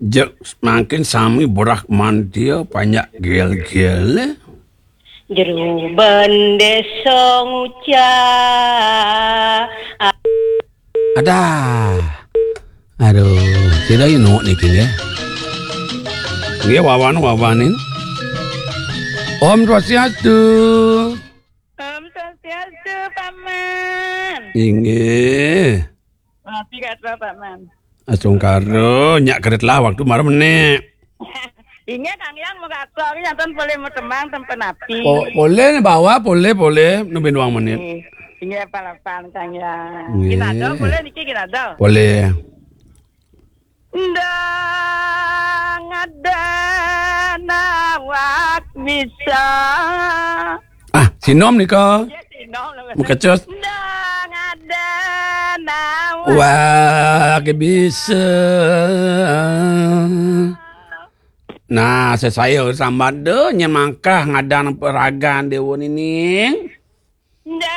Makin sami borak mantia banyak gel-gel. Jeruban desa nguca. Ada. Aduh, tidak ino niki ya. Nggih wawanin. Om Swastiastu. Om Swastiastu, Paman. Inggih. Mati kata Paman. Asung karo nyak keret lah waktu marah meneh. Ingat Kang Yang mau kakak nyanton boleh mau temang tempat api. Boleh bawa, boleh nubin uang menit. Ingat palapan Kang Yang. Nggih. Kita ada boleh niki kita ada. Boleh. Ndang ada nawak bisa. Sinom nih kok. Ya sinom lah. Muka cos. Ndang ada nawak. Wah, bisa. Nah, saya sambat deh nyemangkah ngadang peragan dewa ini.